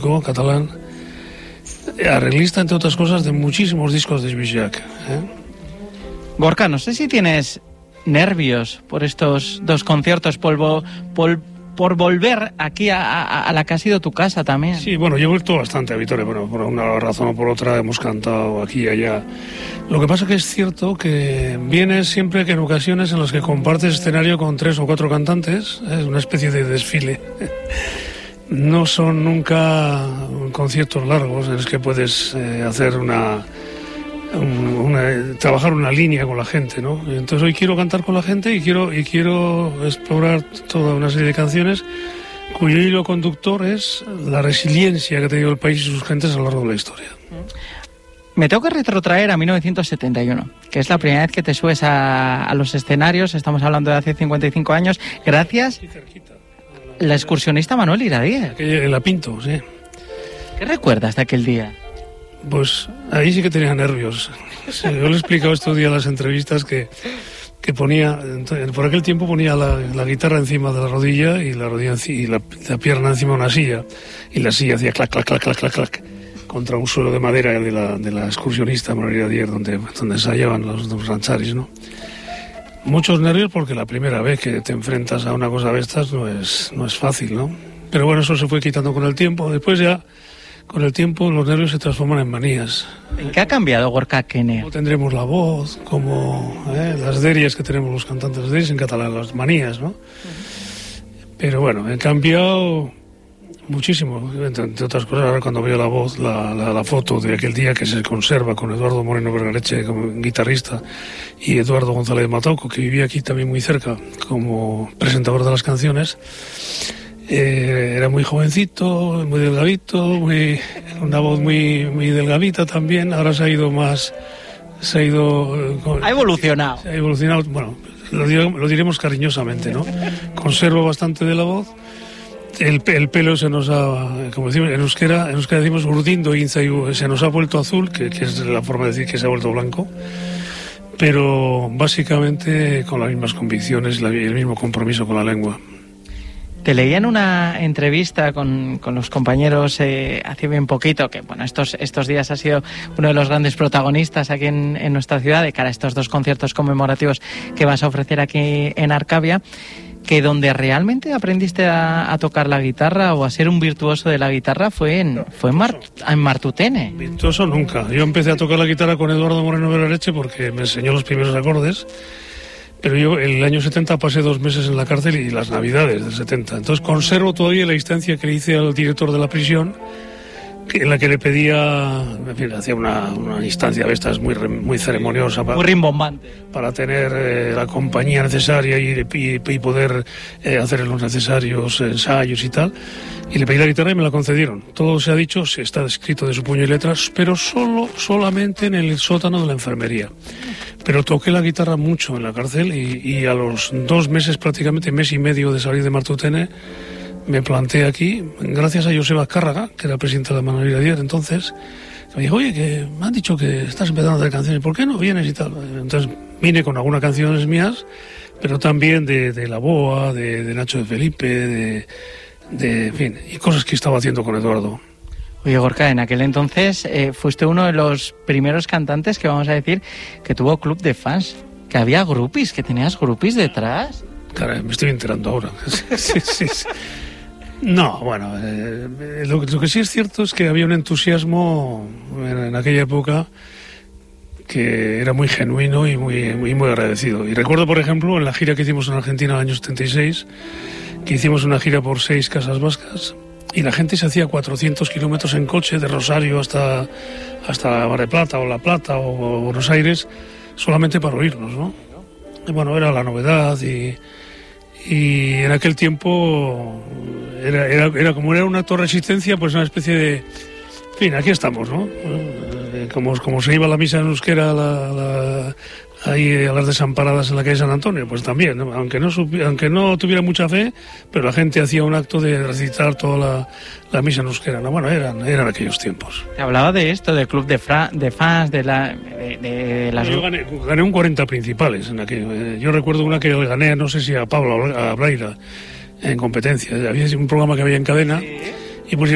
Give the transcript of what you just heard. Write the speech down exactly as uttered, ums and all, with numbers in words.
músico catalán, arreglista, entre otras cosas, de muchísimos discos de Lluís Llach, ¿eh? Gorka, no sé si tienes nervios por estos dos conciertos, por, por, por volver aquí a, a, a la que ha sido tu casa también. Sí, bueno, yo he vuelto bastante a Vitoria, bueno, por una razón o por otra hemos cantado aquí y allá. Lo que pasa es que es cierto que vienes siempre que en ocasiones en las que compartes escenario con tres o cuatro cantantes, es una especie de desfile. No son nunca conciertos largos en los que puedes eh, hacer una... Una, trabajar una línea con la gente, ¿no? Entonces hoy quiero cantar con la gente y quiero y quiero explorar toda una serie de canciones cuyo hilo conductor es la resiliencia que ha tenido el país y sus gentes a lo largo de la historia. Me tengo que retrotraer a mil novecientos setenta y uno, que es la primera vez que te subes a, a los escenarios. Estamos hablando de hace cincuenta y cinco años. Gracias. Sí, cerquita. La excursionista Manuel Iradier. En la Pinto, sí. ¿Qué recuerdas de aquel día? Pues ahí sí que tenía nervios. Sí, yo le he explicado estos días en las entrevistas que, que ponía, por aquel tiempo ponía la, la guitarra encima de la rodilla y la rodilla y la, la pierna encima de una silla. Y la silla hacía clac, clac, clac, clac, clac, clac, contra un suelo de madera de la, de la excursionista Manuel Iradier, donde, donde ensayaban los, los rancharis, ¿no? Muchos nervios porque la primera vez que te enfrentas a una cosa de estas no es, no es fácil, ¿no? Pero bueno, eso se fue quitando con el tiempo. Después ya... Con el tiempo los nervios se transforman en manías. ¿En qué ha cambiado Gorka Knell? ¿Cómo tendremos la voz? Como eh, las derias que tenemos los cantantes, las derias en catalán, las manías, ¿no? Uh-huh. Pero bueno, he cambiado muchísimo, entre, entre otras cosas. Ahora cuando veo la voz, la, la, la foto de aquel día que se conserva con Eduardo Moreno Vergareche como guitarrista y Eduardo González de Matauco, que vivía aquí también muy cerca como presentador de las canciones. Eh, era muy jovencito, muy delgadito, muy, una voz muy, muy delgadita también. Ahora se ha ido más, se ha ido... Eh, ha evolucionado. Se ha evolucionado, bueno, lo, lo diremos cariñosamente, ¿no? Conservo bastante de la voz. El, el pelo se nos ha, como decimos en euskera, en euskera decimos urdindo inzaiu, se nos ha vuelto azul, que, que es la forma de decir que se ha vuelto blanco. Pero básicamente con las mismas convicciones y el mismo compromiso con la lengua. Te leía en una entrevista con, con los compañeros eh, hace bien poquito, que bueno, estos, estos días ha sido uno de los grandes protagonistas aquí en, en nuestra ciudad, de cara a estos dos conciertos conmemorativos que vas a ofrecer aquí en Arcavia, que donde realmente aprendiste a, a tocar la guitarra o a ser un virtuoso de la guitarra fue en, fue en, Mar, en Martutene. Virtuoso nunca. Yo empecé a tocar la guitarra con Eduardo Moreno Vergareche porque me enseñó los primeros acordes. Pero yo el año setenta pasé dos meses en la cárcel y las navidades del setenta. Entonces conservo todavía la instancia que le hice al director de la prisión, en la que le pedía, en fin, hacía una, una instancia de estas muy, muy ceremoniosa. Para, muy rimbombante. Para tener eh, la compañía necesaria y, y, y poder eh, hacer los necesarios ensayos y tal. Y le pedí la guitarra y me la concedieron. Todo se ha dicho, se está escrito de su puño y letras, pero solo, solamente en el sótano de la enfermería. Pero toqué la guitarra mucho en la cárcel y, y a los dos meses, prácticamente mes y medio de salir de Martutene, me planté aquí, gracias a Joseba Azcárraga, que era el presidente de la Manuel Iradier entonces, que me dijo, oye, que me han dicho que estás empezando a hacer canciones, ¿por qué no vienes y tal? Entonces vine con algunas canciones mías, pero también de, de La Boa, de, de Nacho de Felipe, de, de, en fin, y cosas que estaba haciendo con Eduardo. Oye, Gorka, en aquel entonces eh, fuiste uno de los primeros cantantes que vamos a decir que tuvo club de fans, que había grupis, que tenías grupis detrás. Caray, me estoy enterando ahora. sí, sí, sí. No, bueno, eh, lo, lo que sí es cierto es que había un entusiasmo en, en aquella época que era muy genuino y muy, muy, muy agradecido. Y recuerdo, por ejemplo, en la gira que hicimos en Argentina en el año setenta y seis, que hicimos una gira por seis casas vascas y la gente se hacía cuatrocientos kilómetros en coche de Rosario hasta, hasta Mar del Plata o La Plata o, o Buenos Aires solamente para oírnos, ¿no? Y bueno, era la novedad y... Y en aquel tiempo era, era, era como era un acto de resistencia, pues una especie de... En fin, aquí estamos, ¿no? Como, como se iba a la misa en euskera la, la, ahí a las desamparadas en la calle San Antonio, pues también, ¿no? Aunque no aunque no tuviera mucha fe, pero la gente hacía un acto de recitar toda la, la misa en euskera, ¿no? Bueno, eran, eran aquellos tiempos. Te hablaba de esto, del club de, fra, de fans, de la... De, de las... Yo gané, gané un cuarenta principales en aquello. Yo recuerdo una que le gané, no sé si a Pablo, a Braira, en competencia. Había un programa que había en cadena, ¿sí? Y pusieron